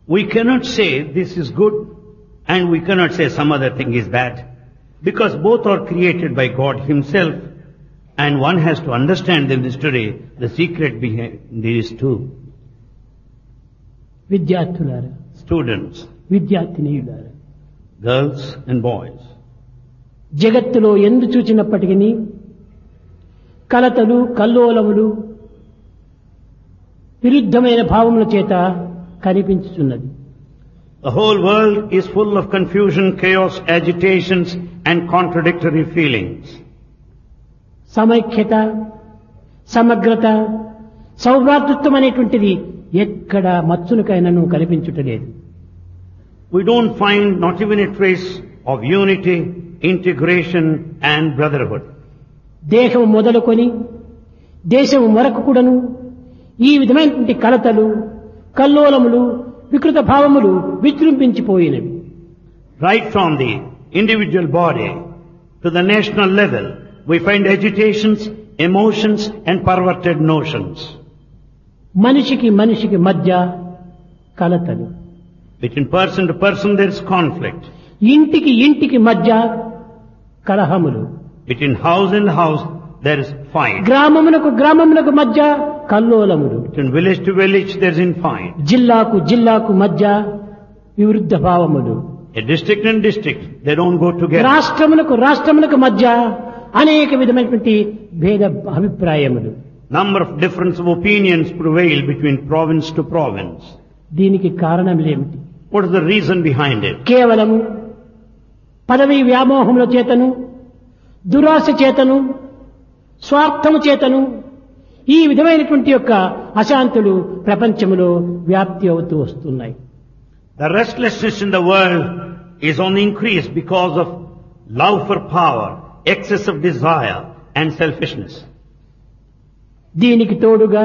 We cannot say this is good and we cannot say some other thing is bad, because both are created by God Himself, and one has to understand the mystery, the secret behind these two. విద్యార్థులారా, Students, విద్యార్థినీయులారా, girls and boys, జగత్తులో ఎందు చూచినప్పటికీ కలతలు కల్లోలములు విరుద్ధమైన భావముల చేత కనిపించుచున్నది. the whole world is full of confusion, chaos, agitations and contradictory feelings. సమైక్యత, సమగ్రత, సౌభ్రాతృత్వం అనేటువంటిది ఎక్కడ మచ్చునికైనాను కనిపించుటలేదు. We don't find not even a trace of unity, integration and brotherhood. దేహం మొదలుకొని దేశము వరకు కూడాను ఈ విధమైనటువంటి కలతలు కల్లోలములు వికృత భావములు విజృంభించిపోయినవి. Right from the individual body to the national level, we find agitations, emotions and perverted notions. మనిషికి మనిషికి మధ్య కలతలు, Between person to person there is conflict. ఇంటికి ఇంటికి మధ్య కలహములు, Between house and house there is fight. గ్రామమునకు గ్రామమునకు మధ్య కల్లోలములు, Between village to village there is infight. జిల్లాకు జిల్లాకు మధ్య వివృద్ధ భావములు, A district and district, they don't go together. రాష్ట్రములకు రాష్ట్రములకు మధ్య అనేక విధమైనటువంటి భేద అభిప్రాయములు. Number of difference of opinions prevail between province to province. దీనికి కారణములేమిటి? What is the reason behind it? కేవలము పదవీ వ్యామోహముల చేతను, దురాశ చేతను, స్వార్థము చేతను ఈ విధమైనటువంటి యొక్క అశాంతులు ప్రపంచములో వ్యాప్తి అవుతూ వస్తున్నాయి. The restlessness in the world is on the increase because of love for power, excess of desire and selfishness. దీనికి తోడుగా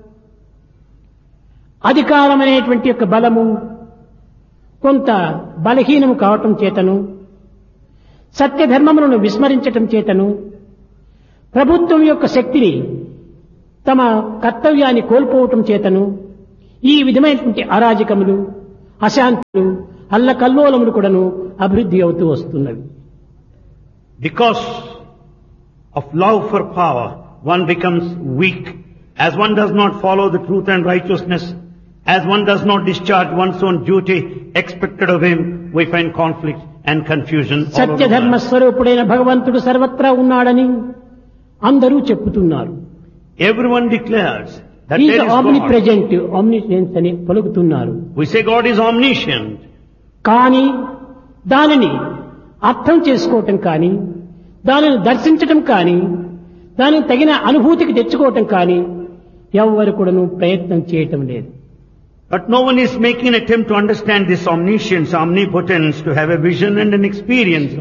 అధికారం అనేటువంటి యొక్క బలము కొంత బలహీనము కావటం చేతను, సత్యధర్మములను విస్మరించటం చేతను, ప్రభుత్వం యొక్క శక్తిని తమ కర్తవ్యాన్ని కోల్పోవటం చేతను ఈ విధమైనటువంటి అరాజకములు, అశాంతులు, అల్లకల్లోలములు కూడాను అభివృద్ధి అవుతూ వస్తున్నవి. Because of love for power, one becomes weak. As one does not follow the truth and righteousness, as one does not discharge one's own duty expected of him, we find conflict and confusion all over the సత్యధర్మ world. స్వరూపుడైన భగవంతుడు సర్వత్రా ఉన్నాడని అందరూ చెప్పుతున్నారు. Everyone declares that is there is omni God. Present, omniscience అని పలుకుతున్నారు. We say God is omniscient. కానీ దానిని అర్థం చేసుకోవటం కానీ, దానిని దర్శించటం కానీ, దానికి తగిన అనుభూతికి తెచ్చుకోవటం కానీ ఎవ్వరు కూడాను ప్రయత్నం చేయటం లేదు. But no one is making an attempt to understand this omniscience, omnipotence, to have a vision and an experience.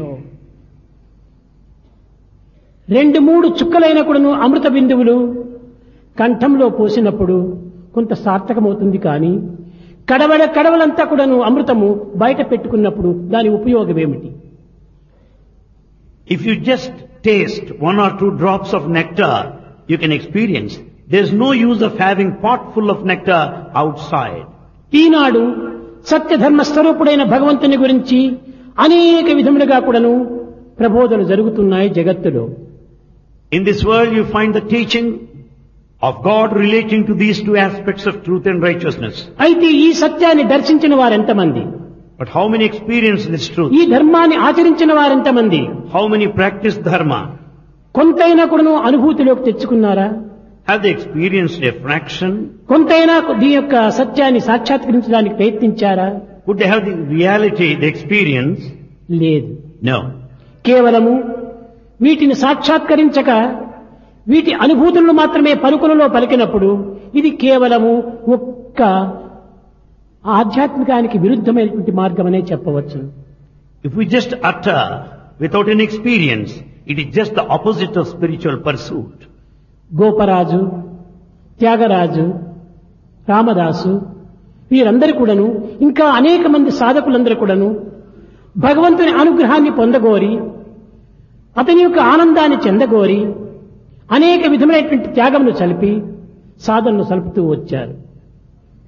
రెండు మూడు చుక్కలైన కూడాను అమృత బిందువులు కంఠంలో పోసినప్పుడు కొంత సార్థకమవుతుంది కానీ కడవలంతా కూడాను అమృతము బయట పెట్టుకున్నప్పుడు దాని ఉపయోగం ఏమిటి? If you just taste one or two drops of nectar, you can experience. There's no use of having pot full of nectar outside. ఈనాడు సత్యధర్మ స్వరూపుడైన భగవంతుని గురించి అనేక విధములుగా కూడాను ప్రబోధనలు జరుగుతున్నాయి జగత్తులో. In this world you find the teaching of God relating to these two aspects of truth and righteousness. అయితే ఈ సత్యాన్ని దర్శించిన వారెంతమంది? But how many experience this truth? ఈ ధర్మాన్ని ఆచరించిన వారెంతమంది? How many practice dharma? కొంతైనా కూడాను అనుభూతిలోకి తెచ్చుకున్నారా? Have they experienced a fraction? కొంతైనా దీని యొక్క సత్యాన్ని సాక్షాత్కరించడానికి ప్రయత్నించారా? Would they have the reality, the experience? లేదు. No. కేవలము వీటిని సాక్షాత్కరించక వీటి అనుభూతులను మాత్రమే పలుకులలో పలికినప్పుడు ఇది కేవలము ఒక్క ఆధ్యాత్మికానికి విరుద్ధమైనటువంటి మార్గమనే చెప్పవచ్చు. If we just utter without an experience, it is just the opposite of spiritual pursuit. Goparaju, Tyagaraju, Ramadasu వీరందరూ కూడాను ఇంకా అనేక మంది సాధకులందరూ కూడాను భగవంతుని అనుగ్రహాన్ని పొందగోరి అతని యొక్క ఆనందాన్ని చెందగోరి అనేక విధమైనటువంటి త్యాగమును సలిపి సాధనను సలుపుతూ వచ్చారు.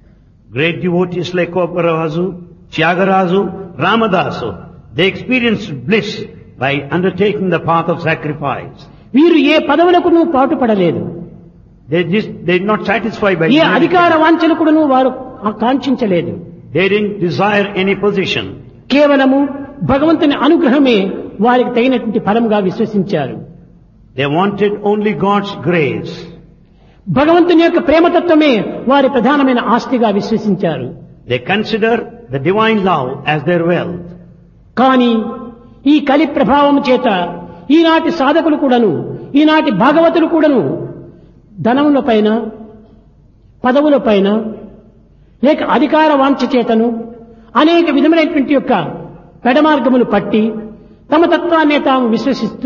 Great devotees like Koparazu, Tyagarazu, Ramadasu, they experienced bliss by undertaking the path of sacrifice. వీరు ఏ పదవులకును పాటుపడలేదు. They did not satisfy by ఏ అధికార వాంఛలకుడును వారు కాంక్షించలేదు. They didn't desire any position. కేవలము భగవంతుని అనుగ్రహమే వారికి తగినటువంటి ఫలంగా విశ్వసించారు. They wanted only God's grace. భగవంతుని యొక్క ప్రేమతత్వమే వారి ప్రధానమైన ఆస్తిగా విశ్వసించారు. They consider the divine love as their wealth. కానీ ఈ కలి ప్రభావం చేత ఈనాటి సాధకులు కూడాను, ఈనాటి భాగవతులు కూడాను ధనముల పైన, పదవుల పైన, లేక అధికార వాంఛ చేతను అనేక విధములైనటువంటి యొక్క పెడమార్గములు పట్టి తమ తత్వాన్ని తాము విశ్వసిస్తూ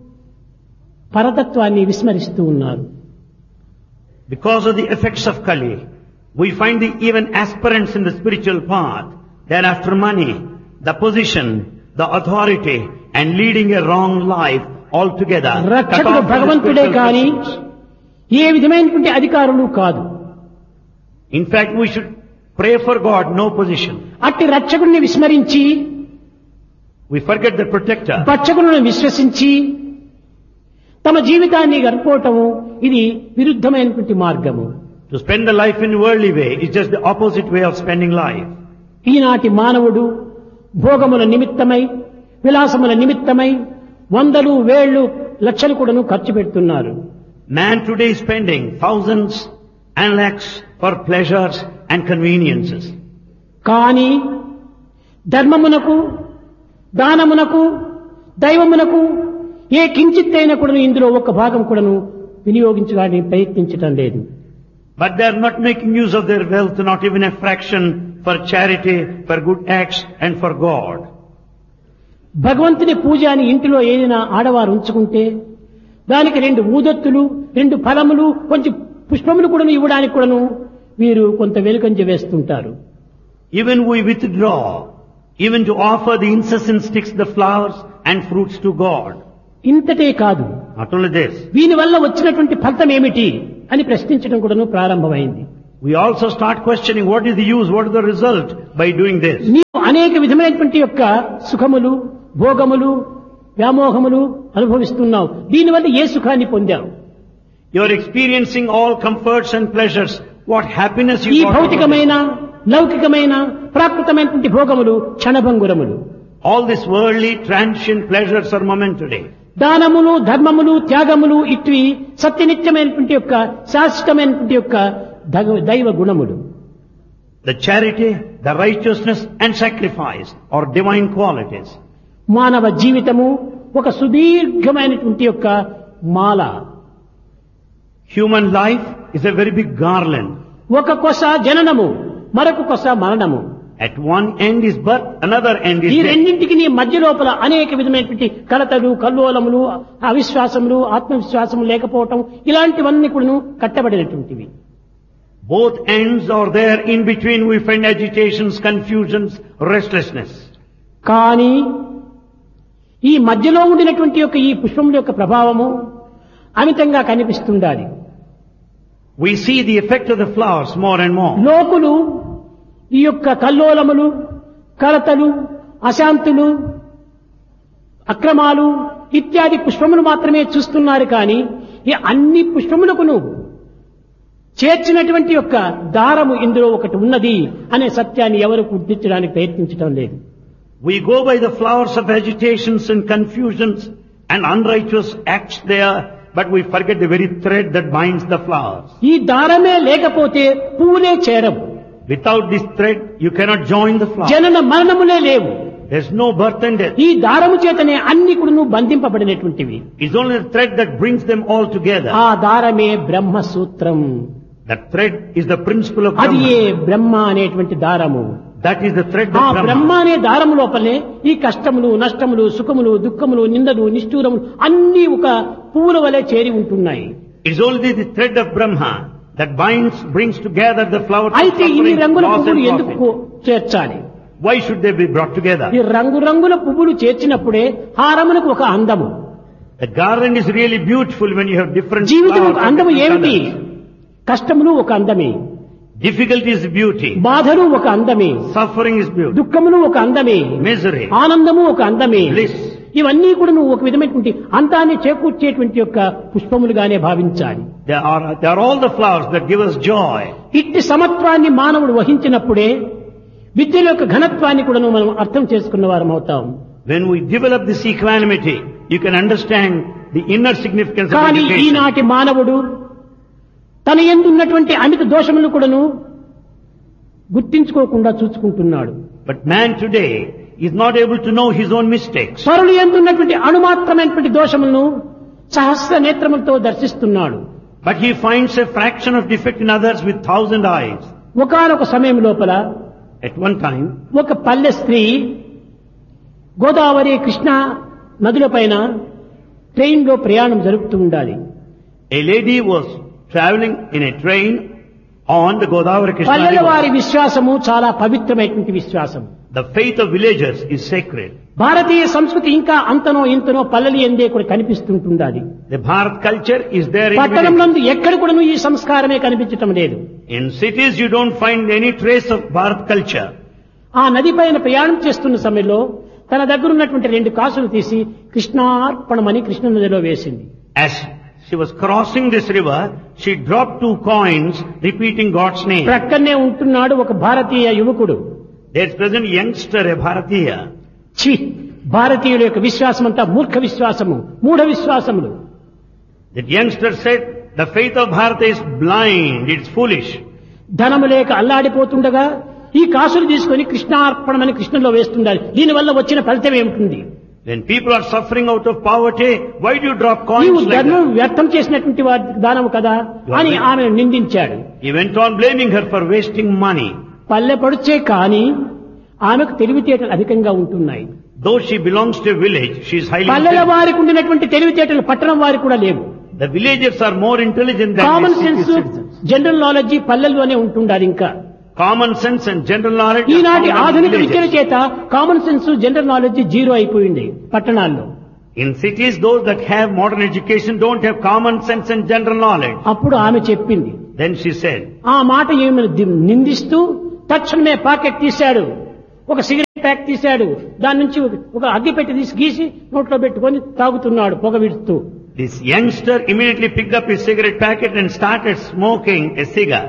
పరతత్వాన్ని విస్మరిస్తూ ఉన్నారు. Because of the effects of Kali, we find the even aspirants in the spiritual path, they are after money, the position, the authority, and leading a wrong life altogether. రక్షకుడు భగవంతుడే కానీ ఏ విధమైనటువంటి అధికారులు కాదు. In fact, we should pray for God, no position. అట్టి రక్షకుడిని విస్మరించి, We forget the protector. భక్షకులను విశ్వసించి తమ జీవితాన్ని గడుపుకోవటము ఇది విరుద్ధమైనటువంటి మార్గము. To spend the life in worldly way is just the opposite way of spending life. ఈనాటి మానవుడు భోగముల నిమిత్తమై, విలాసముల నిమిత్తమై వందలు, వేళ్లు, లక్షలు కూడాను ఖర్చు పెడుతున్నారు. Man today is spending thousands and lakhs for pleasures and conveniences. కానీ ధర్మమునకు, దానమునకు, దైవమునకు ఏ కించిత్తైనా కూడాను ఇందులో ఒక భాగం కూడాను వినియోగించడానికి ప్రయత్నించటం లేదు. But they are not making use of their wealth, not even a fraction for charity, for good acts and for God. భగవంతుని పూజ అని ఇంటిలో ఏదైనా ఆడవారు ఉంచుకుంటే దానికి 2 ఊదొత్తులు, 2 ఫలములు, కొంచెం పుష్పములు కూడాను ఇవ్వడానికి కూడాను వీరు కొంత వెలుకంజ వేస్తుంటారు. Even we withdraw, even to offer the incense sticks, the flowers and fruits to God. ఇంతటే కాదు, Not only this, దీని వల్ల వచ్చినటువంటి ఫలితం ఏమిటి అని ప్రశ్నించడం కూడాను ప్రారంభమైంది. we also start questioning what is the use, what is the result by doing this. నీవు అనేక విధమైనటువంటి యొక్క సుఖములు, భోగములు, వ్యామోహములు అనుభవిస్తున్నావు. దీనివల్ల ఏ సుఖాన్ని పొందావు? You are experiencing all comforts and pleasures. What happiness ఈ you got? భౌతికమైన, లౌకికమైన, ప్రాకృతమైనటువంటి భోగములు క్షణభంగురములు. All these worldly transient pleasures are momentary. దానములు, ధర్మములు, త్యాగములు ఇట్వి సత్యనిత్యమైనటువంటి యొక్క శాశ్వతమైనటువంటి యొక్క దైవ గుణములు. The charity, the righteousness and sacrifice are divine qualities. మానవ జీవితము ఒక సుదీర్ఘమైనటువంటి యొక్క మాల. Human life is a very big garland. ఒక కొస జననము, మరొక కొస మరణము. At one end is birth, another end is ఈ death. రెండింటికి నీ మధ్య లోపల అనేక విధమైనటువంటి కలతలు, కల్లోలములు, అవిశ్వాసములు, ఆత్మవిశ్వాసము లేకపోవటం ఇలాంటివన్నీ కూడా కట్టబడినటువంటివి. Both ends are there. In between we find agitations, confusions, restlessness. కానీ ఈ మధ్యలో ఉండినటువంటి యొక్క ఈ పుష్పముల యొక్క ప్రభావము అమితంగా కనిపిస్తుండాలి. We see the effect of the flowers more and more. లోకులు ఈ యొక్క కల్లోలములు, కలతలు, అశాంతులు, అక్రమాలు ఇత్యాది పుష్పములు మాత్రమే చూస్తున్నారు. కానీ ఈ అన్ని పుష్పములకును చేర్చినటువంటి యొక్క దారము ఇందులో ఒకటి ఉన్నది అనే సత్యాన్ని ఎవరు గుర్తించడానికి ప్రయత్నించడం లేదు. We go by the flowers of agitations and confusions and unrighteous acts there, but we forget the very thread that binds the flowers. ఈ దారమే లేకపోతే పువ్వులే చేరవు. Without this thread, you cannot join the flower. జనన మరణములే లేవు. There's no birth and death. ఈ దారము చేతనే అన్ని కూడా బంధింపబడినటువంటివి. It's only the thread that brings them all together. ఆ దారమే బ్రహ్మ సూత్రం. That thread is the principle of అది ఏ Brahma. బ్రహ్మ అనేటువంటి దారము. That is the thread ఆ of బ్రహ్మ Brahma. అనే దారము లోపలే ఈ కష్టములు, నష్టములు, సుఖములు, దుఃఖములు, నిందలు, నిష్ఠూరములు అన్ని ఒక పువ్వుల వలె చేరి ఉంటున్నాయి. It's only the thread of Brahma that binds, brings together the flowers of అయితే ఇన్ని suffering, రంగుల loss పువ్వులు and ఎందుకు profit. చేర్చాలి? Why should they be brought together? ఈ రంగురంగుల పువ్వులు చేర్చినప్పుడే హారమునకు ఒక అందము. The garland is really beautiful when you have different జీవితం flowers ఒక of అందము different ఏమిటి? colors. కష్టములు ఒక అందమే. Difficulty is beauty. బాధలు ఒక అందమే, Suffering is beauty. దుఃఖమును ఒక అందమే, Misery. ఆనందము ఒక అందమే. Bliss. ఇవన్నీ కూడా నువ్వు ఒక విధమైనటువంటి అందాన్ని చేకూర్చేటువంటి యొక్క పుష్పములుగానే భావించాలి. They are all the flowers that give us joy. ఇట్టి సమత్వాన్ని మానవుడు వహించినప్పుడే విద్యల యొక్క ఘనత్వాన్ని కూడా మనం అర్థం చేసుకున్న వారం అవుతాం. When we develop this equanimity, you can understand the inner significance of కానీ education. ఈనాటి మానవుడు తన యందు ఉన్నటువంటి అమిత దోషములను కూడాను గుర్తించుకోకుండా చూసుకుంటున్నాడు. But man today is not able to know his own mistakes. పరులు యందు ఉన్నటువంటి అణుమాత్రమైనటువంటి దోషములను సహస్ర నేత్రములతో దర్శిస్తున్నాడు. But he finds a fraction of defect in others with 1,000 eyes. ఒకానొక సమయం లోపల At one time, ఒక పల్లె స్త్రీ గోదావరి కృష్ణ నదుల పైన ట్రైన్ లో ప్రయాణం జరుపుతూ ఉండాలి. a lady was traveling in a train on the Godavari Krishna పల్లెల వారి river. విశ్వాసము చాలా పవిత్రమైనటువంటి విశ్వాసం. The faith of villagers is sacred. భారతీయ సంస్కృతి ఇంకా అంతనో ఇంతనో పల్లెలు ఎందే కూడా కనిపిస్తుంటుండాలి. The Bharat culture is there in పట్టణంలో villages. ఎక్కడ కూడా ఈ సంస్కారమే కనిపించటం లేదు. In cities you don't find any trace of Bharat culture. ఆ నది పైన ప్రయాణం చేస్తున్న సమయంలో తన దగ్గర ఉన్నటువంటి 2 కాసులు తీసి కృష్ణార్పణమని కృష్ణ నదిలో వేసింది. As she was crossing this river, she dropped 2 coins repeating God's name. ప్రక్కనే ఉంటున్నాడు ఒక భారతీయ యువకుడు. There's present youngster, a Bharatiya. ఛీ, భారతీయుల యొక్క విశ్వాసం అంతా మూర్ఖ విశ్వాసము, మూఢ విశ్వాసములు. That youngster said, the faith of Bharata is blind, it's foolish. ధనము లేక అల్లాడిపోతుండగా ఈ కాసులు తీసుకొని కృష్ణార్పణమని కృష్ణలో వేస్తుండాలి. దీనివల్ల వచ్చిన ఫలితం ఏమిటి? When people are suffering out of poverty, why do you drop నీవు coins like ధర్మం that? వ్యర్థం చేసినటువంటి దానము కదా అని ఆమెను నిందించాడు. He went on blaming her for wasting money. పల్లె పడుచే కానీ ఆమెకు తెలివితేటలు అధికంగా ఉంటున్నాయి. Though she belongs to a village, she is highly పల్లెల intelligent. వారికి ఉండినటువంటి తెలివితేటలు పట్టణం వారికి కూడా లేవు. The villagers are more intelligent than common the sense, city citizens. General knowledge పల్లెల్లోనే ఉంటుండాలి. ఇంకా Common sense and general knowledge are ఈనాటి found in ఆధునిక విద్యల villages. చేత common sense, general knowledge zero అయిపోయింది పట్టణాల్లో. In cities, those that have modern education don't have common sense and general knowledge. అప్పుడు ఆమె చెప్పింది. Then she said, ఆ మాట ఏమని నిందిస్తూ తక్షణమే పాకెట్ తీశాడు, ఒక సిగరెట్ ప్యాక్ తీశాడు, దాని నుంచి ఒక అగ్గిపెట్టి తీసి గీసి నోట్లో పెట్టుకొని తాగుతున్నాడు పొగ విడుతూ. this youngster immediately picked up his cigarette packet and started smoking a cigar.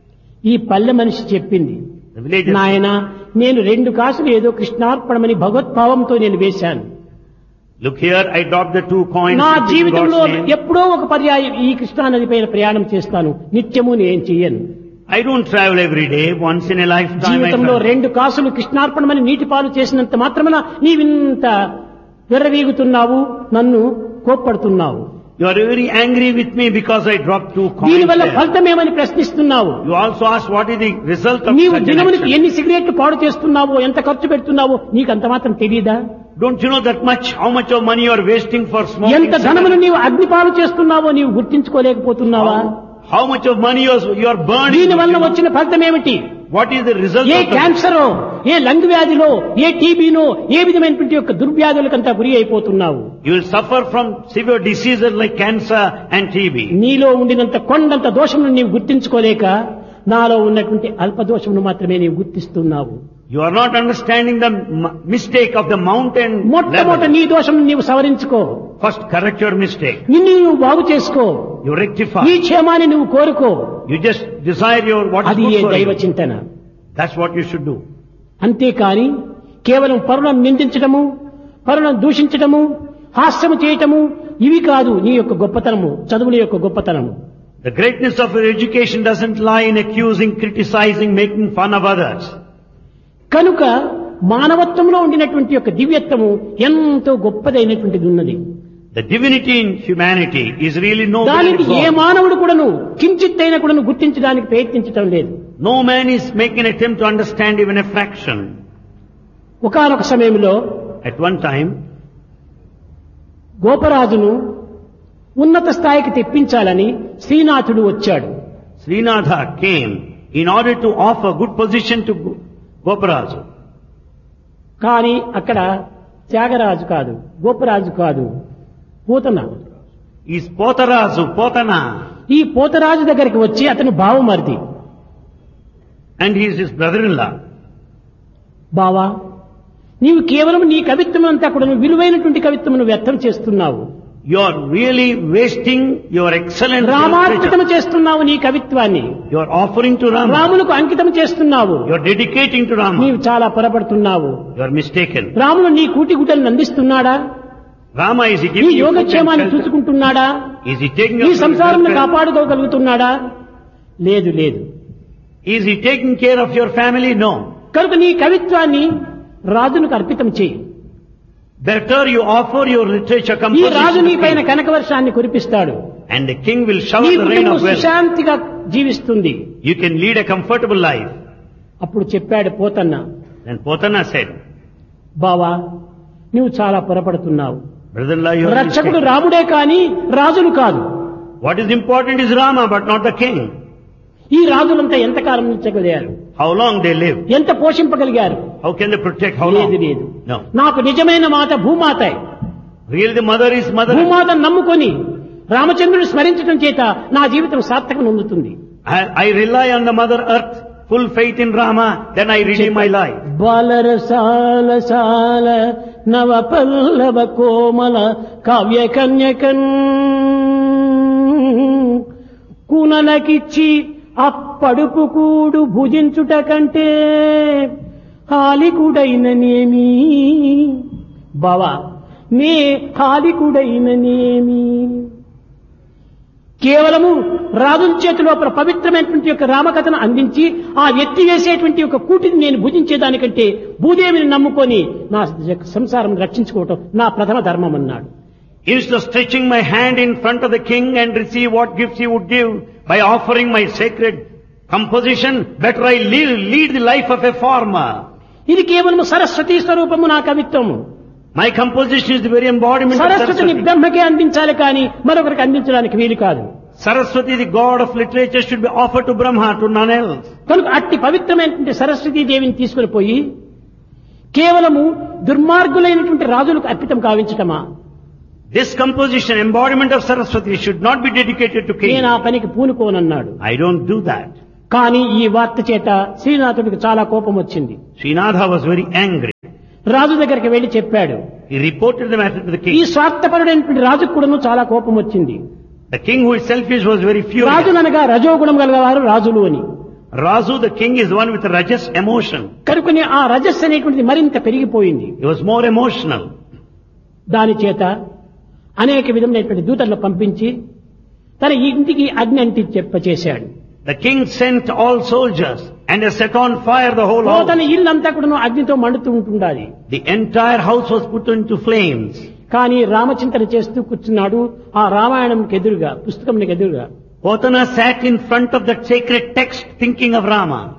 ఈ పల్లె మనిషి చెప్పింది, The villagers, నాయనా నేను 2 కాసులు ఏదో కృష్ణార్పణమని భగవద్భావంతో నేను వేశాను. look here, I dropped the 2 coins నా in జీవితంలో God's name. ఎప్పుడో ఒక పర్యాయం ఈ కృష్ణా నది పైన ప్రయాణం చేస్తాను, నిత్యము నేను చెయ్యను. I don't travel every day, once in a lifetime I జీవితంలో travel. 2 కాసులు కృష్ణార్పణమని నీటి పాలు చేసినంత మాత్రమున నీవింత విర్రవీగుతున్నావు, నన్ను కోప్పడుతున్నావు. You are very angry with me because I dropped 2 coins దీనివల్ల there. ఫలితమేమని ప్రశ్నిస్తున్నావు. You also asked what is the result of నీవు such an దినమునికి action. ఎన్ని సిగరెట్లు పాడు చేస్తున్నావో, ఎంత ఖర్చు పెడుతున్నావో నీకు అంత మాత్రం తెలియదా? Don't you know that much, how much of money you are wasting for smoking ఎంత ధనమును cigarettes? నీవు అగ్నిపాలు చేస్తున్నావో నీవు గుర్తించుకోలేకపోతున్నావా? How much of money you are burning? దీనివల్ల వచ్చిన ఫలితం ఏమిటి? What is the result A of the... క్యాన్సరో, A lung వ్యాధిలో, ఏ టీబీనో, ఏ విధమైనటువంటి యొక్క దుర్వ్యాధులకంతా గురి అయిపోతున్నావు. You will suffer from severe diseases like cancer and TB. నీలో ఉండినంత కొండంత దోషమును నీవు గుర్తించుకోలేక నాలో ఉన్నటువంటి అల్ప దోషమును మాత్రమే నీవు గుర్తిస్తున్నావు. You are not understanding the mistake of the mountain మొట్టమొదట level. నీ దోషం నీవు సవరించుకో, First correct your mistake. నిన్ను నువ్వు బాగు చేసుకో, You rectify. నీ క్షేమాన్ని నువ్వు కోరుకో. You just desire what is అది good ఏ for దైవ you. చింతన. That's what you should do. అంతేకాని కేవలం పరులను నిందించడము, పరులను దూషించడము, హాస్యము చేయటము ఇవి కాదు నీ యొక్క గొప్పతనము, చదువుల యొక్క గొప్పతనము. The greatness of your education doesn't lie in accusing, criticizing, making fun of others. కనుక మానవత్వంలో ఉండినటువంటి యొక్క దివ్యత్వము ఎంతో గొప్పదైనటువంటిది ఉన్నది. The divinity in humanity is really noble. దానికి and ఏ exalted. మానవుడు కూడాను కించిత్తైనా కూడాను గుర్తించడానికి ప్రయత్నించటం లేదు. No man is making an attempt to understand even a fraction. ఒకానొక సమయంలో At one time, గోపరాజును ఉన్నత స్థాయికి తెప్పించాలని శ్రీనాథుడు వచ్చాడు. Srinatha came in order to offer good position to Goparaja. కానీ అక్కడ త్యాగరాజు కాదు, గోపరాజు కాదు, పూతన. Is Potarazu, Potana. ఈ పోతరాజు దగ్గరికి వచ్చి అతను భావమరిది. and he is his brother-in-law. బావా, నీవు కేవలం నీ కవిత్వం అంతా కూడా విలువైనటువంటి కవిత్వమును వ్యర్థం చేస్తున్నావు. You are really wasting your excellent రామార్పితం literature. చేస్తున్నావు నీ కవిత్వాన్ని. You are offering to Rama. రాములకు అంకితం చేస్తున్నావు. You are dedicating to Rama. నీవు చాలా పొరపడుతున్నావు. You are mistaken. రాములు నీ కూటి గుడ్డలను అందిస్తున్నాడా? Rama, is he నీ giving you food and యోగక్షేమాన్ని shelter? చూసుకుంటున్నాడా? Is he taking నీ up సంసారాన్ని your welfare? కాపాడుకోగలుగుతున్నాడా? లేదు లేదు. Is he taking care of your family? No. కనుక నీ కవిత్వాన్ని రాజునికి అర్పితం చేయి. Better you offer your literature ఈ composition రాజు to నీ పైన king, కనకవర్షాన్ని కురిపిస్తాడు. and the king will shower నీ the rain కుటుంబం of wealth. సుశాంతిగా జీవిస్తుంది. You can lead a comfortable life. అప్పుడు చెప్పాడు పోతన్న, Then Potana said, బావా నువ్వు చాలా పొరపడుతున్నావు. brother-in-law, you are రక్షకుడు mistaken. రాముడే కాని రాజులు కాదు. What is important is Rama, but not the king. ఈ రాజులంతా ఎంతకాలం ఉంచగలిగారు? How long they live. ఎంత పోషింపగలిగారు? How can they protect? How లేదు long? లేదు. No. నాకు నిజమైన మాత భూమాత. Really the mother is mother. భూమాతను నమ్ముకొని రామచంద్రుడు స్మరించడం చేత నా జీవితం సార్థకం పొందుతుంది. I rely on the mother earth, full faith in Rama, then I redeem my life. బాలరసాల సాల నవ పల్లవ కోమల కావ్య కన్యకన్ కూనలకిచ్చి అప్పడుపు కూడు భుజించుట కంటే హాలికుడైననేమి బావా, నే హాలికుడైననేమి. కేవలము రాజుల చేతిలో పవిత్రమైనటువంటి యొక్క రామకథను అందించి ఆ ఎత్తి వేసేటువంటి యొక్క కూటిని నేను భుజించేదానికంటే భూదేవిని నమ్ముకొని నా సంసారం రక్షించుకోవటం నా ప్రథమ ధర్మం అన్నాడు. Instead of stretching my hand in front of the king and receive what gifts he would give by offering my sacred composition, better I lead the life of a farmer. ఇది కేవలం సరస్వతీ స్వరూపము నా కవిత్వము. My composition is the very embodiment of సరస్వతిని Saraswati. బ్రహ్మకే అందించాలి కానీ మరొకరికి అందించడానికి వీలు కాదు. Saraswati, the god of literature, should be offered to Brahma, to none else. కనుక అట్టి పవిత్రమైనటువంటి సరస్వతీ దేవిని తీసుకుని పోయి కేవలము దుర్మార్గులైనటువంటి రాజులకు అర్పితం కావించటమా? This composition, embodiment of Saraswati, should not be dedicated to నేను king. ఆ పనికి పూనుకోనన్నాడు. I don't do that. కానీ ఈ వార్త చేత శ్రీనాథుడికి చాలా కోపం వచ్చింది. Srinatha was very angry. రాజు దగ్గరికి వెళ్లి చెప్పాడు. He reported the matter to the ఈ king. స్వార్థపరుడైనటువంటి రాజుకు కూడాను చాలా కోపం వచ్చింది. The king, who is selfish, was very furious. రాజుననగా రజోగుణం గలవారు రాజులు అని. Razu, the king, is one with a rajas emotion. కనుకనే ఆ రజస్సు అనేటువంటిది మరింత పెరిగిపోయింది. He was more emotional. దాని చేత అనేక విధమైనటువంటి దూతలను పంపించి తన ఇంటికి అగ్ని అంటి చెప్పచేశాడు. The king sent all soldiers and they set on fire the whole house. తన ఇల్లంతా కూడా అగ్నితో మండుతూ ఉంటుండాలి. The entire house was put into flames. కానీ రామచింతన చేస్తూ కూర్చున్నాడు ఆ రామాయణంకి ఎదురుగా, పుస్తకంకి ఎదురుగా. Potana sat in front of that sacred text thinking of Rama.